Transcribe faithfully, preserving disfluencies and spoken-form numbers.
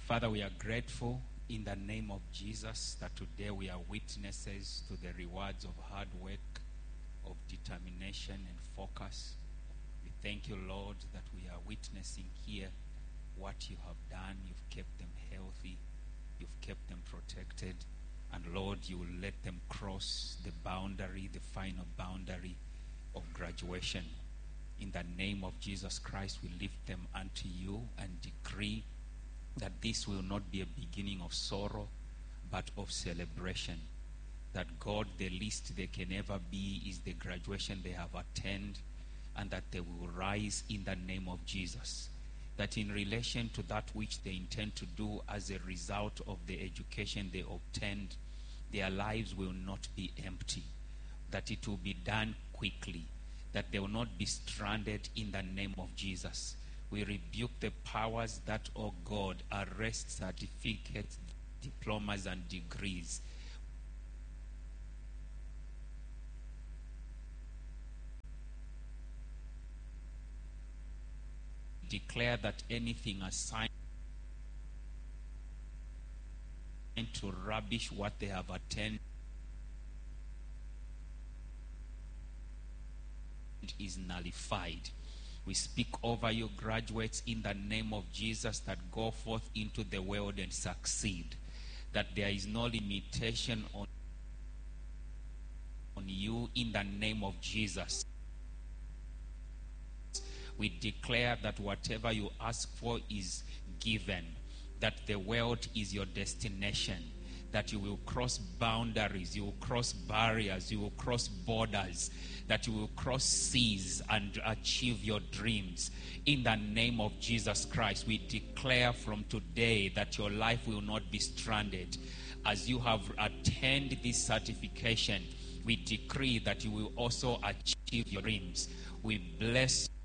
Father, we are grateful in the name of Jesus that today we are witnesses to the rewards of hard work, of determination and focus. We thank you, Lord, that we are witnessing here what you have done. You've kept them healthy. You've kept them protected. And Lord, you will let them cross the boundary, the final boundary of graduation. In the name of Jesus Christ, we lift them unto you and decree that this will not be a beginning of sorrow, but of celebration. That God, the least they can ever be is the graduation they have attained, and that they will rise in the name of Jesus. That in relation to that which they intend to do as a result of the education they obtained, their lives will not be empty. That it will be done quickly. That they will not be stranded in the name of Jesus. We rebuke the powers that, oh God, arrest certificates, diplomas, and degrees. Declare that anything assigned to rubbish what they have attained is nullified. We speak over you, graduates, in the name of Jesus, that go forth into the world and succeed. That there is no limitation on, on you in the name of Jesus. We declare that whatever you ask for is given. That the world is your destination. That you will cross boundaries, you will cross barriers, you will cross borders, that you will cross seas and achieve your dreams. In the name of Jesus Christ, we declare from today that your life will not be stranded. As you have attained this certification, we decree that you will also achieve your dreams. We bless